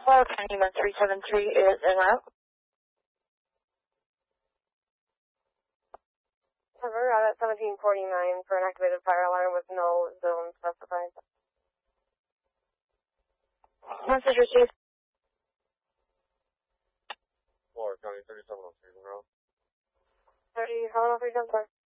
Hello, County 1373 is en route. Cover at 1749 for an activated fire alarm with no zone specified. Message received. Florida County 3703 en route. 30, how long have you done, sir?